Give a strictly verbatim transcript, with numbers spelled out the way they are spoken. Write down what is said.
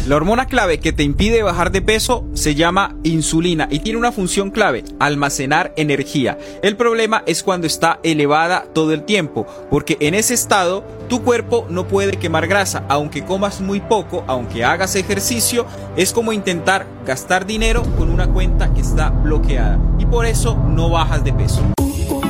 La hormona clave que te impide bajar de peso se llama insulina y tiene una función clave: almacenar energía. El problema es cuando está elevada todo el tiempo, porque en ese estado tu cuerpo no puede quemar grasa. Aunque comas muy poco, aunque hagas ejercicio, es como intentar gastar dinero con una cuenta que está bloqueada y por eso no bajas de peso.